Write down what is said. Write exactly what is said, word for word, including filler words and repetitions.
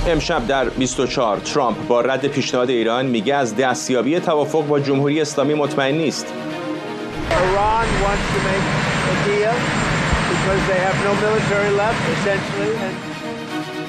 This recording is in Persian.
امشب در بیست و چهار ترامپ با رد پیشنهاد ایران میگه از دستیابی توافق با جمهوری اسلامی مطمئن نیست. Iran wants to make a deal because they have no military left, essentially. And